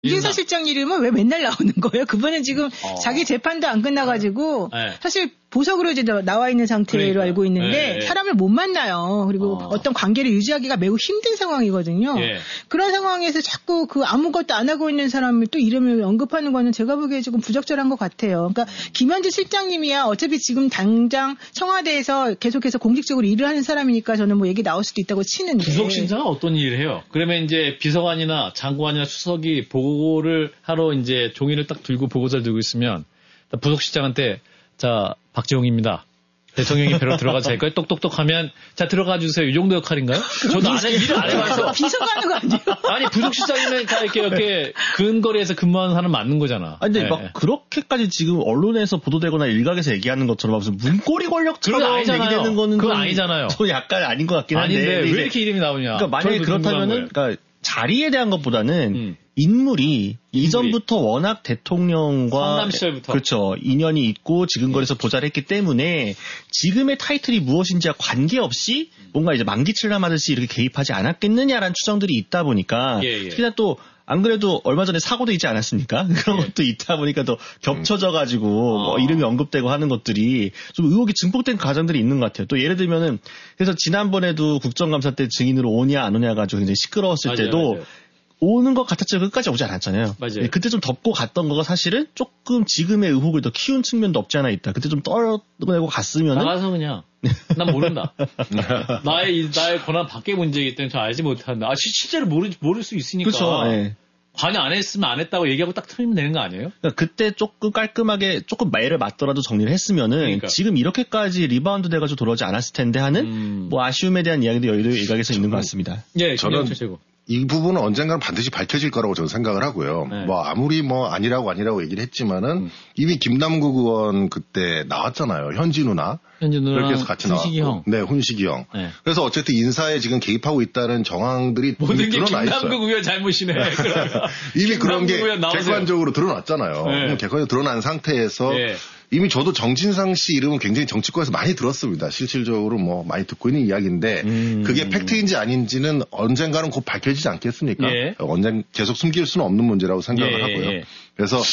이준석 실장 이름은 왜 맨날 나오는 거예요? 그분은 지금 자기 재판도 안 끝나가지고 네. 사실 보석으로 이제 나와 있는 상태로 그러니까요. 알고 있는데 네. 사람을 못 만나요. 그리고 어떤 관계를 유지하기가 매우 힘든 상황이거든요. 예. 그런 상황에서 자꾸 그 아무것도 안 하고 있는 사람을 또 이름을 언급하는 거는 제가 보기에 조금 부적절한 것 같아요. 그러니까 김현지 실장님이야 어차피 지금 당장 청와대에서 계속해서 공식적으로 일을 하는 사람이니까 저는 뭐 얘기 나올 수도 있다고 치는데. 부속실장은 어떤 일을 해요? 그러면 이제 비서관이나 장관이나 수석이 보고를 하러 이제 종이를 딱 들고 보고서를 들고 있으면 부속실장한테 자 박지홍입니다. 대통령이 배로 들어가도 될까요? 똑똑똑 하면 자 들어가 주세요. 이 정도 역할인가요? 저도 일을 안 해봐서. 비서가는 거 아니에요? 아니 부속실장이면 다 이렇게 근거리에서 근무하는 사람 맞는 거잖아. 아니 근데 네. 막 그렇게까지 지금 언론에서 보도되거나 일각에서 얘기하는 것처럼 무슨 문고리 권력처럼 얘기되는 거는 그건 아니잖아요. 저 약간 아닌 것 같긴 한데. 아닌데 왜 이렇게 이름이 나오냐? 그러니까 만약에 그렇다면은 그러니까 자리에 대한 것보다는 인물이 이전부터 워낙 대통령과 상담 시절부터 그렇죠 인연이 있고 지근거리에서 보좌를 했기 때문에 지금의 타이틀이 무엇인지와 관계없이 뭔가 이제 만기칠람 하듯이 이렇게 개입하지 않았겠느냐라는 추정들이 있다 보니까 특히나 또 안 그래도 얼마 전에 사고도 있지 않았습니까? 그런 것도 있다 보니까 또 겹쳐져가지고 뭐 이름이 언급되고 하는 것들이 좀 의혹이 증폭된 과정들이 있는 것 같아요. 또 예를 들면은 그래서 지난번에도 국정감사 때 증인으로 오냐 안 오냐 가지고 굉장히 시끄러웠을 때도 오는 것 같았지만 끝까지 오지 않았잖아요. 맞아요. 그때 좀 덮고 갔던 거가 사실은 조금 지금의 의혹을 더 키운 측면도 없지 않아 있다. 그때 좀 떨어내고 갔으면은 나가서 그냥 난 모른다. 나의 권한 밖의 문제이기 때문에 저 알지 못한다. 아 실제로 모를 수 있으니까. 그렇죠. 네. 관여 안 했으면 안 했다고 얘기하고 딱 틀리면 되는 거 아니에요? 그러니까 그때 조금 깔끔하게 조금 매를 맞더라도 정리를 했으면은 그러니까. 지금 이렇게까지 리바운드 돼가지고 돌아오지 않았을 텐데 하는 뭐 아쉬움에 대한 이야기도 여의도 일각에서 있는 것 같습니다. 예, 저는 이 부분은 언젠가는 반드시 밝혀질 거라고 저는 생각을 하고요. 네. 뭐 아무리 뭐 아니라고 얘기를 했지만은 이미 김남국 의원 그때 나왔잖아요. 현지 누나. 그렇게 해서 같이 훈식이 나왔고. 형. 네, 훈식이 형. 네. 그래서 어쨌든 인사에 지금 개입하고 있다는 정황들이 모든 이미 게 드러나 있어요. 김남국 의원 잘못이네. 이미 그런 게 의원 나오세요. 객관적으로 드러났잖아요. 네. 객관적으로 드러난 상태에서 이미 저도 정진상 씨 이름은 굉장히 정치권에서 많이 들었습니다. 실질적으로 뭐 많이 듣고 있는 이야기인데 그게 팩트인지 아닌지는 언젠가는 곧 밝혀지지 않겠습니까? 언젠 계속 숨길 수는 없는 문제라고 생각을 하고요. 그래서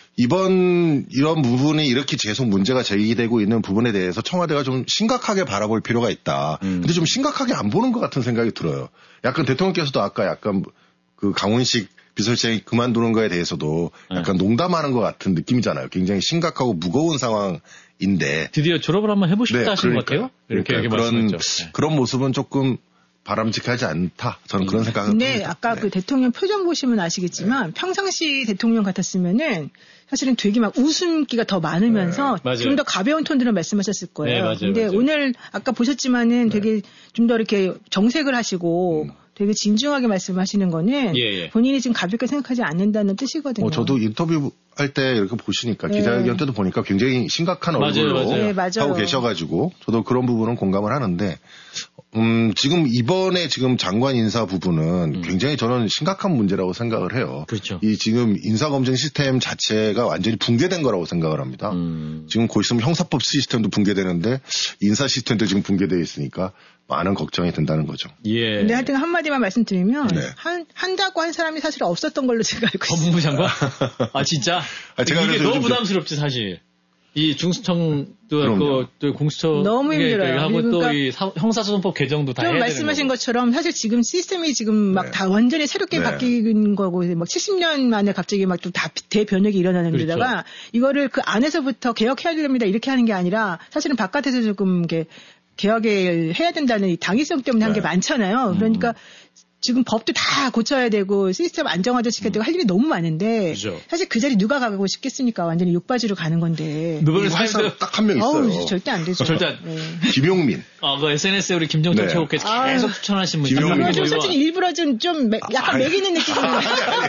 이런 부분이 이렇게 계속 문제가 제기되고 있는 부분에 대해서 청와대가 좀 심각하게 바라볼 필요가 있다. 근데 좀 심각하게 안 보는 것 같은 생각이 들어요. 약간 대통령께서도 아까 약간 그 강훈식 비서실장이 그만두는 거에 대해서도 약간 농담하는 것 같은 느낌이잖아요. 굉장히 심각하고 무거운 상황인데. 드디어 졸업을 한번 해보고 싶다 하신 것 같아요? 이렇게 말씀했죠. 그런 모습은 조금 바람직하지 않다. 저는 그런 생각을 근데 합니다. 아까 그 대통령 표정 보시면 아시겠지만 평상시 대통령 같았으면은 사실은 되게 막 웃음기가 더 많으면서 좀 더 가벼운 톤으로 말씀하셨을 거예요. 맞아요. 근데 오늘 아까 보셨지만은 되게 좀 더 이렇게 정색을 하시고 되게 진중하게 말씀하시는 거는 본인이 지금 가볍게 생각하지 않는다는 뜻이거든요. 저도 인터뷰 할 때 이렇게 보시니까 기자회견 때도 보니까 굉장히 심각한 얼굴로 하고 계셔가지고 저도 그런 부분은 공감을 하는데 지금 이번에 지금 장관 인사 부분은 굉장히 저는 심각한 문제라고 생각을 해요. 그렇죠. 이 지금 인사검증 시스템 자체가 완전히 붕괴된 거라고 생각을 합니다. 지금 곧 있으면 형사법 시스템도 붕괴되는데 인사 시스템도 지금 붕괴되어 있으니까 많은 걱정이 된다는 거죠. 근데 하여튼 한마디만 말씀드리면 한다고 한 사람이 사실 없었던 걸로 제가 알고 있어요. 법무부 장관? 아 진짜? 제가 이게 너무 부담스럽지 사실. 이 중수청도 있고 또 공수처 너무 힘들어요. 하고 또 그러니까 이 형사소송법 개정도 다 해야 되는 말씀하신 것처럼 사실 지금 시스템이 지금 막 다 완전히 새롭게 바뀌는 거고 막 70년 만에 갑자기 막 또 다 대변혁이 일어나는 데다가 이거를 그 안에서부터 개혁해야 됩니다 이렇게 하는 게 아니라 사실은 바깥에서 조금 이게 개혁을 해야 된다는 이 당위성 때문에 한 게 많잖아요. 그러니까 지금 법도 다 고쳐야 되고 시스템 안정화도 시켜야 되고 할 일이 너무 많은데 사실 그 자리 누가 가고 싶겠습니까? 완전히 욕바지로 가는 건데. 누구를 사실 딱 한 명 있어요. 절대 안 되죠. 절대 안. 김용민. 그 SNS에 우리 김정철 최고께서 계속 추천하신 분. 김용민. 사실 일부러 좀 약간 매기는 느낌이에요.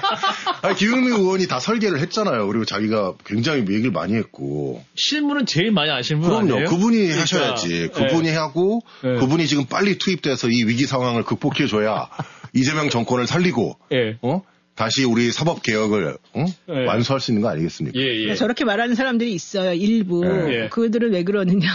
김용민 의원이 다 설계를 했잖아요. 그리고 자기가 굉장히 얘기를 많이 했고. 실무는 제일 많이 아시는 분 아니에요? 그럼요. 그분이 하셔야지. 그분이 하고 그분이 지금 빨리 투입돼서 이 위기 상황을 극복해줘야 이재명 정권을 살리고 다시 우리 사법 개혁을 네. 완수할 수 있는 거 아니겠습니까? 예. 저렇게 말하는 사람들이 있어요. 일부. 예. 그들은 왜 그러느냐.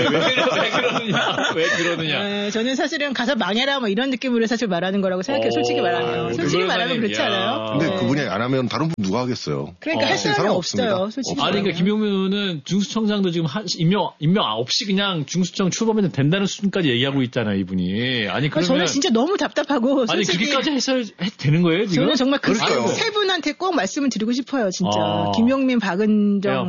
왜 그러느냐. 저는 사실은 가서 망해라 뭐 이런 느낌으로 사실 말하는 거라고 생각해요. 솔직히 말하면. 솔직히 말하면 그렇지 않아요? 근데 그분이 안 하면 다른 분 누가 하겠어요? 그러니까 할 사람이 없어요. 솔직히. 그러니까 김용민은 중수청장도 지금 임명 없이 그냥 중수청 출범해도 된다는 수준까지 얘기하고 있잖아요, 이분이. 아니 그러면 저는 진짜 너무 답답하고. 아니 그렇게까지 해도 되는 거예요, 지금? 저는 정말 그 세 분한테 꼭 말씀을 드리고 싶어요, 진짜. 김용민, 박은정,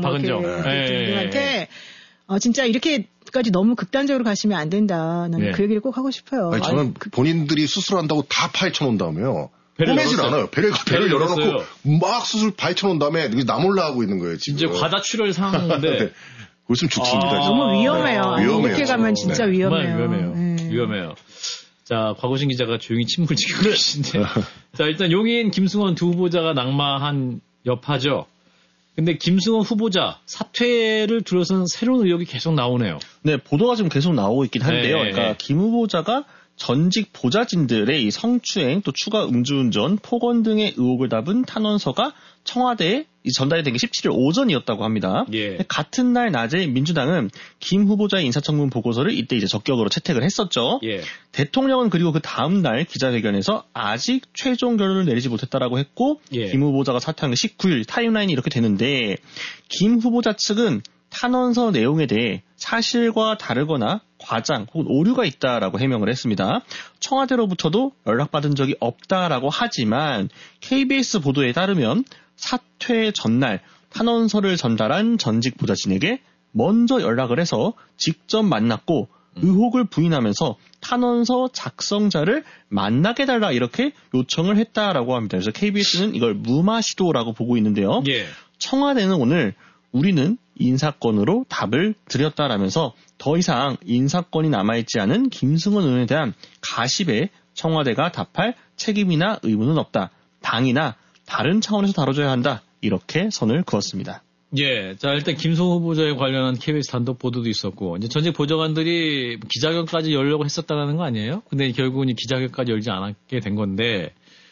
등한테 진짜 이렇게까지 너무 극단적으로 가시면 안 된다. 나는 그 얘기를 꼭 하고 싶어요. 아니, 저는 본인들이 수술한다고 다 파헤쳐놓은 다음에요. 보내질 않아요. 배를 열어놓고 막 수술 파헤쳐놓은 다음에 나 몰라 하고 있는 거예요, 지금. 이제 과다 출혈 상황인데. 네. 웃으면 죽습니다. 너무 위험해요. 위험해요. 이렇게 가면 진짜 위험해요. 정말 위험해요. 자, 곽우신 기자가 조용히 침묵을 지키고 계신데. 자, 일단 용인, 김승원 두 후보자가 낙마한 여파죠. 근데 김승원 후보자 사퇴를 둘러싼 새로운 의혹이 계속 나오네요. 네, 보도가 지금 계속 나오고 있긴 한데요. 그러니까 김 후보자가 전직 보좌진들의 이 성추행 또 추가 음주운전, 폭언 등의 의혹을 담은 탄원서가 청와대에 전달이 된 게 17일 오전이었다고 합니다. 같은 날 낮에 민주당은 김 후보자의 인사청문 보고서를 이때 이제 적격으로 채택을 했었죠. 대통령은 그리고 그 다음 날 기자회견에서 아직 최종 결론을 내리지 못했다라고 했고 김 후보자가 사퇴한 게 19일 타임라인이 이렇게 되는데 김 후보자 측은 탄원서 내용에 대해 사실과 다르거나 과장 혹은 오류가 있다라고 해명을 했습니다. 청와대로부터도 연락받은 적이 없다라고 하지만 KBS 보도에 따르면 사퇴 전날 탄원서를 전달한 전직 보좌진에게 먼저 연락을 해서 직접 만났고 의혹을 부인하면서 탄원서 작성자를 만나게 달라 이렇게 요청을 했다라고 합니다. 그래서 KBS는 이걸 무마 시도라고 보고 있는데요. 청와대는 오늘 우리는 인사권으로 답을 드렸다라면서 더 이상 인사권이 남아있지 않은 김승원 의원에 대한 가십에 청와대가 답할 책임이나 의무는 없다. 당이나 다른 차원에서 다뤄줘야 한다. 이렇게 선을 그었습니다. 자, 일단 김승원 후보자에 관련한 KBS 단독 보도도 있었고, 이제 전직 보좌관들이 기자회견까지 열려고 했었다는 거 아니에요? 근데 결국은 기자회견까지 열지 않게 된 건데,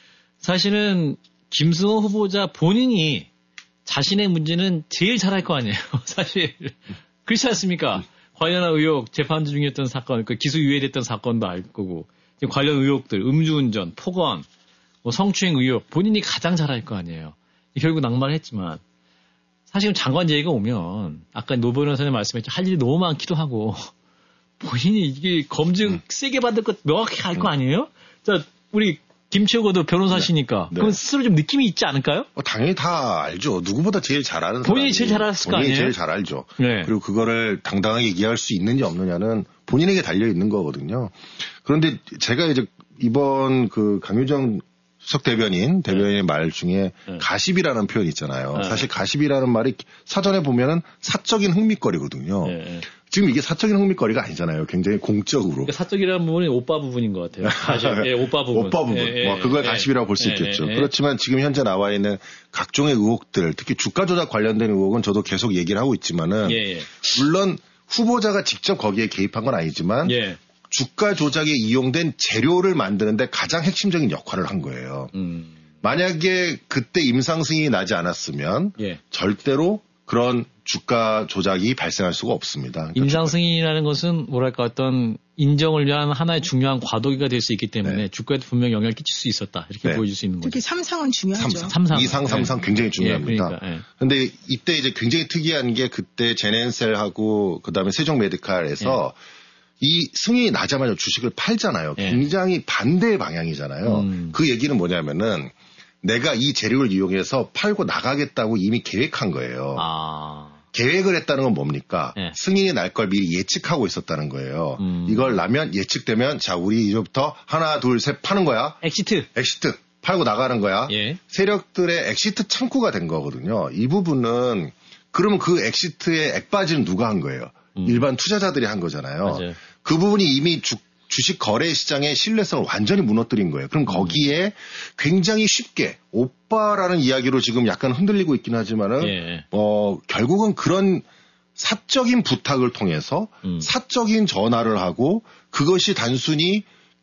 사실은 김승원 후보자 본인이 자신의 문제는 제일 잘할 거 아니에요. 사실 그렇지 않습니까? 관련한 의혹, 재판 중이었던 사건, 그 기소 유예됐던 사건도 알 거고 관련 의혹들, 음주운전, 폭언, 성추행 의혹 본인이 가장 잘할 거 아니에요. 결국 낙마를 했지만 사실은 장관 제의가 오면 아까 노 변호사님 말씀했죠. 할 일이 너무 많기도 하고 본인이 이게 검증 세게 받을 것 명확히 할 거 아니에요? 자, 우리 김치호도 변호사시니까 그건 스스로 좀 느낌이 있지 않을까요? 당연히 다 알죠. 누구보다 제일 잘 아는 본인이 제일 잘 알았을 거 아니에요? 본인이 제일 잘 알죠. 그리고 그거를 당당하게 얘기할 수 있는지 없느냐는 본인에게 달려 있는 거거든요. 그런데 제가 이제 이번 그 강유정 수석 대변인의 말 중에 가십이라는 표현이 있잖아요. 사실 가십이라는 말이 사전에 보면은 사적인 흥미거리거든요. 지금 이게 사적인 흥미거리가 아니잖아요. 굉장히 공적으로. 그러니까 사적이라는 부분이 오빠 부분인 것 같아요. 가십, 오빠 부분. 오빠 부분. 그걸 가십이라고 볼 수 있겠죠. 그렇지만 지금 현재 나와 있는 각종의 의혹들, 특히 주가 조작 관련된 의혹은 저도 계속 얘기를 하고 있지만은 물론 후보자가 직접 거기에 개입한 건 아니지만 주가 조작에 이용된 재료를 만드는데 가장 핵심적인 역할을 한 거예요. 만약에 그때 임상승인이 나지 않았으면 절대로 그런 주가 조작이 발생할 수가 없습니다. 그러니까 임상승인이라는 것은 뭐랄까 어떤 인정을 위한 하나의 중요한 과도기가 될 수 있기 때문에 주가에도 분명히 영향을 끼칠 수 있었다. 이렇게 보여줄 수 있는 거죠. 특히 3상은 중요하죠. 3상. 2상, 3상 굉장히 중요합니다. 그런데 이때 이제 굉장히 특이한 게 그때 제넨셀하고 그다음에 세종메디칼에서 이 승인이 나자마자 주식을 팔잖아요. 굉장히 반대의 방향이잖아요. 그 얘기는 뭐냐면은 내가 이 재료를 이용해서 팔고 나가겠다고 이미 계획한 거예요. 계획을 했다는 건 뭡니까? 승인이 날 걸 미리 예측하고 있었다는 거예요. 이걸 나면 예측되면 자 우리 이제부터 하나 둘 셋 파는 거야. 엑시트 팔고 나가는 거야. 세력들의 엑시트 창구가 된 거거든요. 이 부분은 그러면 그 엑시트의 액바지는 누가 한 거예요? 일반 투자자들이 한 거잖아요. 맞아요. 그 부분이 이미 주식 거래 시장의 신뢰성을 완전히 무너뜨린 거예요. 그럼 거기에 굉장히 쉽게 오빠라는 이야기로 지금 약간 흔들리고 있긴 하지만은 결국은 그런 사적인 부탁을 통해서 사적인 전화를 하고 그것이 단순히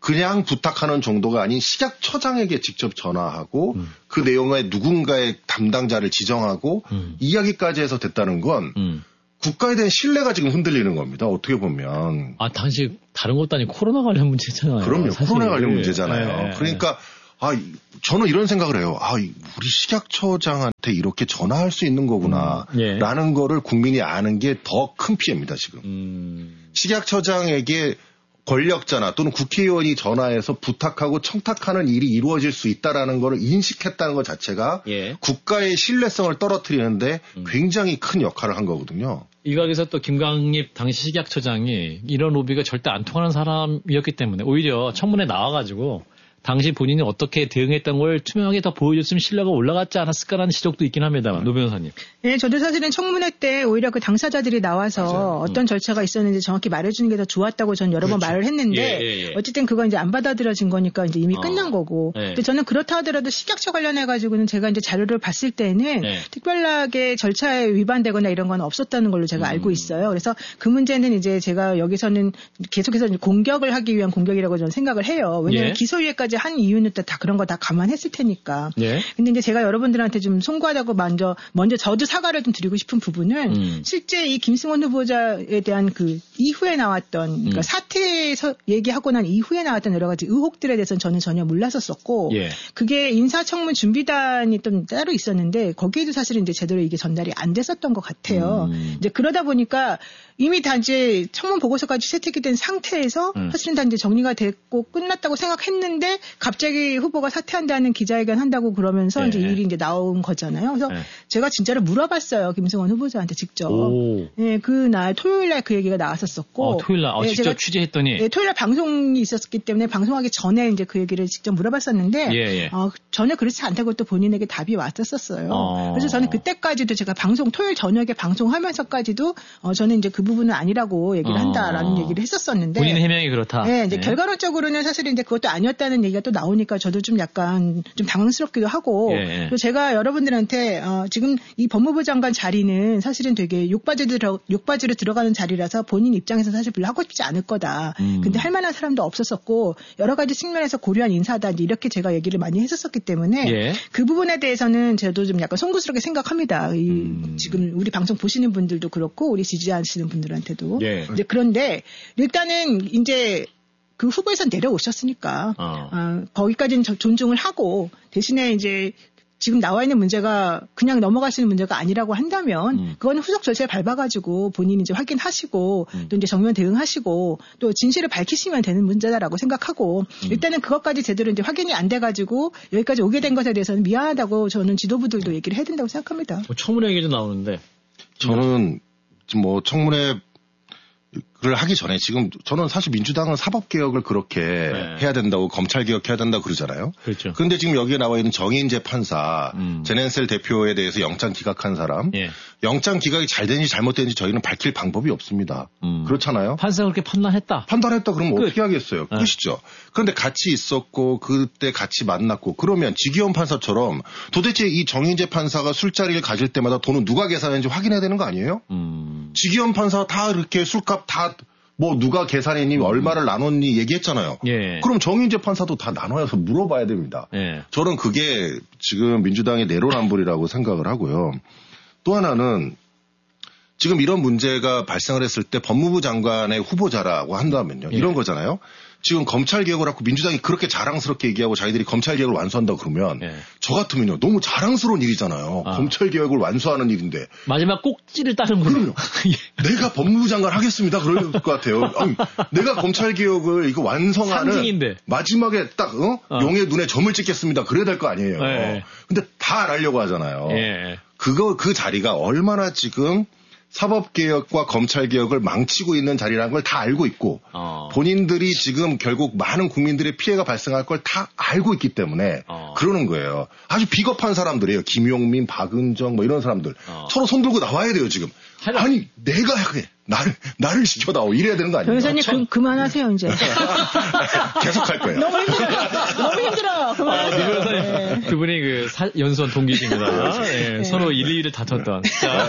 그냥 부탁하는 정도가 아닌 식약처장에게 직접 전화하고 그 내용의 누군가의 담당자를 지정하고 이야기까지 해서 됐다는 건 국가에 대한 신뢰가 지금 흔들리는 겁니다. 어떻게 보면. 당시 다른 것도 아니고 코로나 관련 문제잖아요. 그럼요. 사실. 코로나 관련 문제잖아요. 그러니까 저는 이런 생각을 해요. 우리 식약처장한테 이렇게 전화할 수 있는 거구나. 라는 거를 국민이 아는 게 더 큰 피해입니다, 지금. 식약처장에게 권력자나 또는 국회의원이 전화해서 부탁하고 청탁하는 일이 이루어질 수 있다라는 걸 인식했다는 것 자체가 국가의 신뢰성을 떨어뜨리는데 굉장히 큰 역할을 한 거거든요. 일각에서 또 김광립 당시 식약처장이 이런 로비가 절대 안 통하는 사람이었기 때문에 오히려 청문회 나와가지고 당시 본인이 어떻게 대응했던 걸 투명하게 더 보여줬으면 신뢰가 올라갔지 않았을까라는 지적도 있긴 합니다만, 노 변호사님. 네, 저도 사실은 청문회 때 오히려 그 당사자들이 나와서 어떤 절차가 있었는지 정확히 말해주는 게 더 좋았다고 전 여러 번 말을 했는데, 어쨌든 그건 이제 안 받아들여진 거니까 이제 이미 끝난 거고. 근데 저는 그렇다 하더라도 식약처 관련해가지고는 제가 이제 자료를 봤을 때는 특별하게 절차에 위반되거나 이런 건 없었다는 걸로 제가 알고 있어요. 그래서 그 문제는 이제 제가 여기서는 계속해서 공격을 하기 위한 공격이라고 저는 생각을 해요. 왜냐하면 기소유예까지 한 이유는 다 그런 거 다 감안했을 테니까. 근데 이제 제가 여러분들한테 좀 송구하다고 먼저 저도 사과를 좀 드리고 싶은 부분은 실제 이 김승원 후보자에 대한 그 이후에 나왔던 그러니까 사퇴에서 얘기하고 난 이후에 나왔던 여러 가지 의혹들에 대해서는 저는 전혀 몰랐었었고 그게 인사청문 준비단이 좀 따로 있었는데 거기에도 사실은 이제 제대로 이게 전달이 안 됐었던 것 같아요. 이제 그러다 보니까 이미 다 이제 청문 보고서까지 채택이 된 상태에서 사실은 다 이제 정리가 됐고 끝났다고 생각했는데 갑자기 후보가 사퇴한다는 기자회견 한다고 그러면서 이제 이 일이 이제 나온 거잖아요. 그래서 제가 진짜로 물어봤어요. 김승원 후보자한테 직접. 그날 토요일 날 그 얘기가 나왔었었고. 토요일 날 직접 취재했더니. 토요일 날 방송이 있었기 때문에 방송하기 전에 이제 그 얘기를 직접 물어봤었는데 전혀 그렇지 않다고 또 본인에게 답이 왔었어요. 그래서 저는 그때까지도 제가 토요일 저녁에 방송하면서까지도 저는 이제 그 부분은 아니라고 얘기를 한다라는 얘기를 했었었는데. 본인 해명이 그렇다. 이제 결과론적으로는 사실은 이제 그것도 아니었다는 얘기가 또 나오니까 저도 좀 약간 좀 당황스럽기도 하고. 그리고 제가 여러분들한테 지금 이 법무부 장관 자리는 사실은 되게 욕바지로 들어가는 자리라서 본인 입장에서 사실 별로 하고 싶지 않을 거다. 근데 할 만한 사람도 없었었고 여러 가지 측면에서 고려한 인사다. 이렇게 제가 얘기를 많이 했었었기 때문에 그 부분에 대해서는 저도 좀 약간 송구스럽게 생각합니다. 지금 우리 방송 보시는 분들도 그렇고 우리 지지하시는 분들한테도. 이제 그런데 일단은 이제 그 후보에서 내려오셨으니까 거기까지는 존중을 하고 대신에 이제 지금 나와 있는 문제가 그냥 넘어갈 수 있는 문제가 아니라고 한다면 그건 후속 절차에 밟아가지고 본인이 이제 확인하시고 또 이제 정면 대응하시고 또 진실을 밝히시면 되는 문제다라고 생각하고 일단은 그것까지 제대로 이제 확인이 안 돼가지고 여기까지 오게 된 것에 대해서는 미안하다고 저는 지도부들도 얘기를 해야 된다고 생각합니다. 청문회 얘기도 나오는데 저는 지금 청문회 를 하기 전에 지금 저는 사실 민주당은 사법개혁을 그렇게 해야 된다고 검찰개혁해야 된다고 그러잖아요. 그렇죠. 그런데 지금 여기에 나와 있는 정인재 판사, 제넨셀 대표에 대해서 영장 기각한 사람, 영장 기각이 잘 되는지 잘못되는지 저희는 밝힐 방법이 없습니다. 그렇잖아요. 판사가 그렇게 판단했다 그러면 어떻게 하겠어요. 끝이죠. 그런데 같이 있었고 그때 같이 만났고 그러면 지기현 판사처럼 도대체 이 정인재 판사가 술자리를 가질 때마다 돈은 누가 계산했는지 확인해야 되는 거 아니에요? 지기현 판사 다 이렇게 술값 다 누가 계산했니 얼마를 나눴니 얘기했잖아요. 그럼 정인재 판사도 다 나눠서 물어봐야 됩니다. 저는 그게 지금 민주당의 내로남불이라고 생각을 하고요. 또 하나는 지금 이런 문제가 발생을 했을 때 법무부 장관의 후보자라고 한다면요. 이런 거잖아요. 지금 검찰개혁을 하고 민주당이 그렇게 자랑스럽게 얘기하고 자기들이 검찰개혁을 완수한다고 그러면 저 같으면요. 너무 자랑스러운 일이잖아요. 검찰개혁을 완수하는 일인데. 마지막 꼭지를 따는 거예요. 내가 법무부 장관 하겠습니다. 그럴 것 같아요. 아니, 내가 검찰개혁을 이거 완성하는 상징인데. 마지막에 딱 용의 눈에 점을 찍겠습니다. 그래야 될 거 아니에요. 근데 다 안 하려고 하잖아요. 그 자리가 얼마나 지금 사법개혁과 검찰개혁을 망치고 있는 자리라는 걸 다 알고 있고 본인들이 지금 결국 많은 국민들의 피해가 발생할 걸 다 알고 있기 때문에 그러는 거예요. 아주 비겁한 사람들이에요. 김용민, 박은정 이런 사람들. 서로 손들고 나와야 돼요 지금. 아니 내가 해. 나를 시켜다오. 이래야 되는 거 아니에요? 변호사님 그만하세요 이제. 계속 할 거예요. 너무 힘들어. 그만하세요. 변호사님 두 분이 연수원 동기십니다. 서로 일일이를 다퉜던.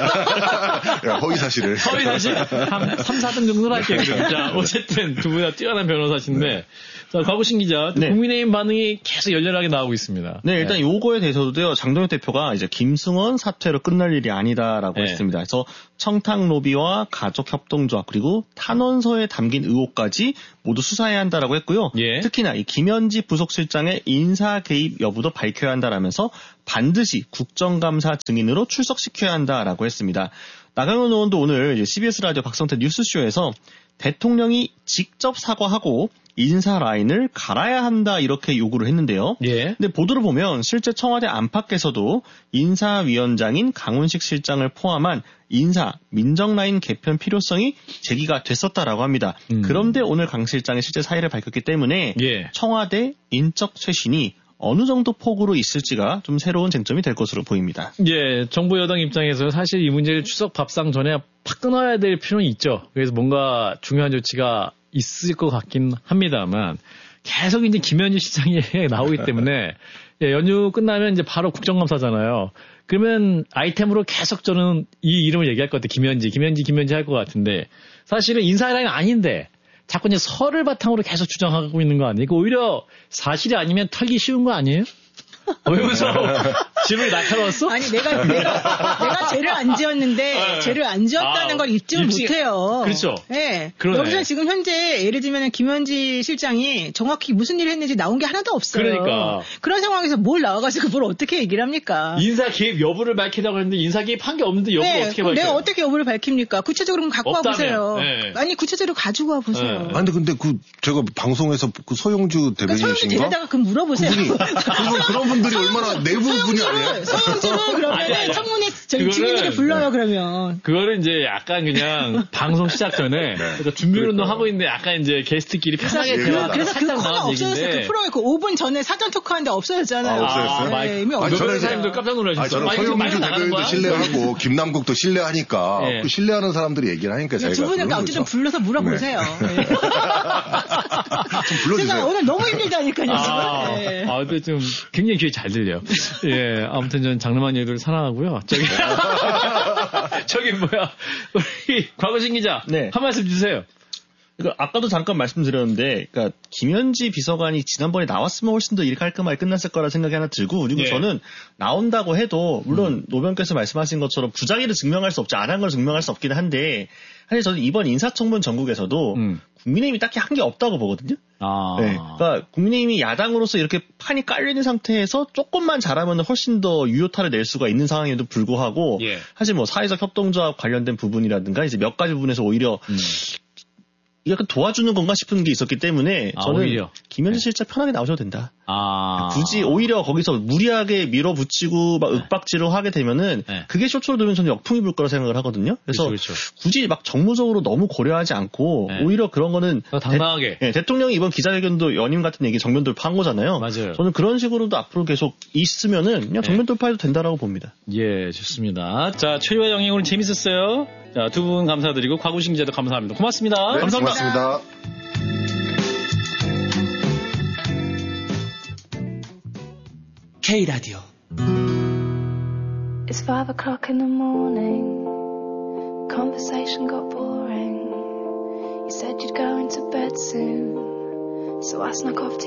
허위사실을. 허위사실 3, 4등 정도는 할게요. 자, 어쨌든 두 분 다 뛰어난 변호사신데 자, 곽우신 기자. 네. 국민의힘 반응이 계속 열렬하게 나오고 있습니다. 네, 일단 요거에 대해서도요, 장동혁 대표가 이제 김승원 사퇴로 끝날 일이 아니다라고 했습니다. 그래서 청탁 로비와 가족협동조합 그리고 탄원서에 담긴 의혹까지 모두 수사해야 한다라고 했고요. 특히나 이 김현지 부속실장의 인사 개입 여부도 밝혀야 한다라면서 반드시 국정감사 증인으로 출석시켜야 한다라고 했습니다. 나경원 의원도 오늘 이제 CBS 라디오 박성태 뉴스쇼에서 대통령이 직접 사과하고 인사 라인을 갈아야 한다 이렇게 요구를 했는데요. 근데 보도를 보면 실제 청와대 안팎에서도 인사위원장인 강훈식 실장을 포함한 인사 민정 라인 개편 필요성이 제기가 됐었다라고 합니다. 그런데 오늘 강 실장의 실제 사의를 밝혔기 때문에 청와대 인적 쇄신이 어느 정도 폭으로 있을지가 좀 새로운 쟁점이 될 것으로 보입니다. 정부 여당 입장에서 사실 이 문제를 추석 밥상 전에 팍 끊어야 될 필요는 있죠. 그래서 뭔가 중요한 조치가 있을 것 같긴 합니다만 계속 이제 김현지 시장이 나오기 때문에 연휴 끝나면 이제 바로 국정감사잖아요. 그러면 아이템으로 계속 저는 이 이름을 얘기할 것 같아요. 김현지 할 것 같은데 사실은 인사라인 아닌데 자꾸 이제 설을 바탕으로 계속 주장하고 있는 거 아니에요? 오히려 사실이 아니면 털기 쉬운 거 아니에요? 왜면서 집을 날카로웠어? 아니 내가 죄를 안 지었는데 죄를 안 지었다는 걸 입증을 못해요. 그렇죠. 네. 여기서 지금 현재 예를 들면 김현지 실장이 정확히 무슨 일을 했는지 나온 게 하나도 없어요. 그러니까 그런 상황에서 뭘 나와가지고 뭘 어떻게 얘기를 합니까? 인사 개입 여부를 밝히라고 했는데 인사 개입 한 게 없는데 여부를 어떻게 밝혀요? 내가 어떻게 여부를 밝힙니까? 구체적으로 갖고 와 보세요. 아니 구체적으로 가지고 와 보세요. 아니 근데 제가 방송에서 그 소용주 대변인이신가? 소용주 데려다가 그 물어보세요. 그런 분들이 얼마나 내부 분이 아니에요? 소용주를 그러면 청문회 증인들을 불러요 그러면. 그거를 이제 약간 그냥 방송 시작 전에 그러니까 준비운동 하고 있는데 약간 이제 게스트끼리 편하게 대화하다가 그래서 그 코너 없어졌어요. 그 프로에 그 5분 전에 사전 토크하는데 없어졌잖아요. 없어졌어요? 이미 없어졌어요. 사람들 깜짝 놀라셨어요. 저는 소용주 대변인도 신뢰하고 김남국도 신뢰하니까 그 신뢰하는 사람들이 얘기를 하니까 저희가 두 분은 어쨌든 불러서 물어보세요. 좀 불러주세요. 제가 오늘 너무 힘들다니까요. 근데 좀 굉장히 귀에 잘 들려. 아무튼 저는 장르만 얘기를 사랑하고요. 저기 뭐야 우리 곽우신 기자 한 말씀 주세요. 그러니까 아까도 잠깐 말씀드렸는데, 그러니까 김현지 비서관이 지난번에 나왔으면 훨씬 더 일 깔끔하게 끝났을 거라 생각이 하나 들고, 그리고 저는 나온다고 해도 물론 노변께서 말씀하신 것처럼 부작위를 증명할 수 없지, 안 한 걸 증명할 수 없긴 한데, 사실 저는 이번 인사청문 전국에서도 국민의힘이 딱히 한 게 없다고 보거든요. 그러니까 국민의힘이 야당으로서 이렇게 판이 깔려있는 상태에서 조금만 잘하면 훨씬 더 유효타를 낼 수가 있는 상황에도 불구하고, 사실 뭐 사회적 협동조합 관련된 부분이라든가 이제 몇 가지 부분에서 오히려 약간 도와주는 건가 싶은 게 있었기 때문에 저는 오히려. 김현지 실장 편하게 나오셔도 된다. 굳이 오히려 거기서 무리하게 밀어붙이고 막 윽박지로 하게 되면은 그게 쇼츠로 들으면 저는 역풍이 불 거라 생각을 하거든요. 그래서 그렇죠. 굳이 막 정무적으로 너무 고려하지 않고 오히려 그런 거는 당당하게 대통령이 이번 기자회견도 연임 같은 얘기 정면 돌파한 거잖아요. 맞아요. 저는 그런 식으로도 앞으로 계속 있으면은 그냥 정면 돌파해도 된다라고 봅니다. 좋습니다. 자, 최유화 영희 오늘 재밌었어요. 자, 두 분 감사드리고 곽우신 기자도 감사합니다. 고맙습니다. 감사합니다. K-라디오 It's 5 o'clock in the morning. Conversation got boring. You said you'd go into bed soon. So I snuck off to